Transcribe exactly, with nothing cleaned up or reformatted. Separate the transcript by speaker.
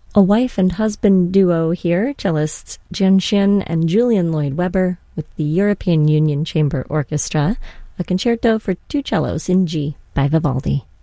Speaker 1: A wife and husband duo here, cellists Jian Xin and Julian Lloyd Webber with the European Union Chamber Orchestra, a concerto for two cellos in G by Vivaldi.